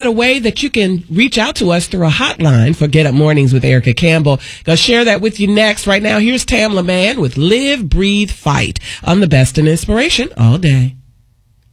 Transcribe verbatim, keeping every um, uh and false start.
a way that you can reach out to us through a hotline for Get Up Mornings with Erica Campbell. Gonna share that with you next. Right now, here's Tamla Mann with Live, Breathe, Fight on the Best in Inspiration all day.